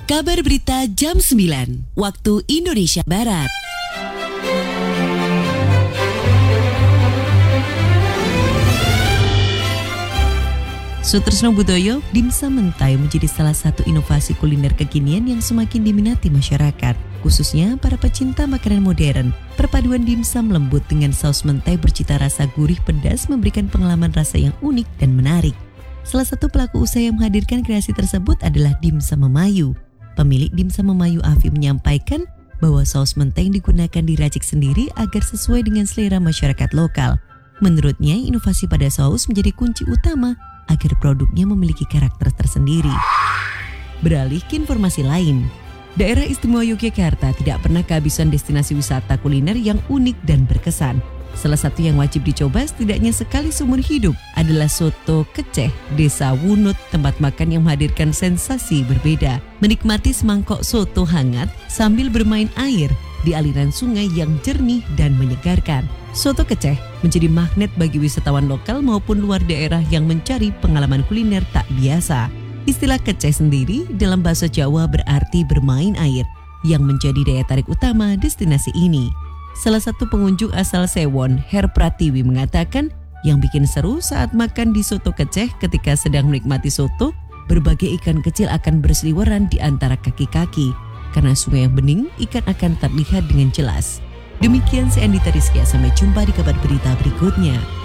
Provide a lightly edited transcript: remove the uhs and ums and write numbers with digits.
Kabar Berita Jam 9, waktu Indonesia Barat. Sutresno Budoyo, dimsum mentai menjadi salah satu inovasi kuliner kekinian yang semakin diminati masyarakat, khususnya para pecinta makanan modern. Perpaduan dimsum lembut dengan saus mentai bercita rasa gurih pedas memberikan pengalaman rasa yang unik dan menarik. Salah satu pelaku usaha yang menghadirkan kreasi tersebut adalah Dimsum Memayu. Pemilik Dimsum Memayu Afi menyampaikan bahwa saus mentai yang digunakan diracik sendiri agar sesuai dengan selera masyarakat lokal. Menurutnya, inovasi pada saus menjadi kunci utama agar produknya memiliki karakter tersendiri. Beralih ke informasi lain, Daerah Istimewa Yogyakarta tidak pernah kehabisan destinasi wisata kuliner yang unik dan berkesan. Salah satu yang wajib dicoba setidaknya sekali seumur hidup adalah Soto Keceh, Desa Wunut, tempat makan yang menghadirkan sensasi berbeda. Menikmati semangkok soto hangat sambil bermain air di aliran sungai yang jernih dan menyegarkan. Soto Keceh menjadi magnet bagi wisatawan lokal maupun luar daerah yang mencari pengalaman kuliner tak biasa. Istilah keceh sendiri dalam bahasa Jawa berarti bermain air, yang menjadi daya tarik utama destinasi ini. Salah satu pengunjung asal Sewon, Her Pratiwi, mengatakan yang bikin seru saat makan di Soto Keceh ketika sedang menikmati soto, berbagai ikan kecil akan berseliweran di antara kaki-kaki. Karena sungai yang bening, ikan akan terlihat dengan jelas. Demikian saya Andita Rizkia, sampai jumpa di kabar berita berikutnya.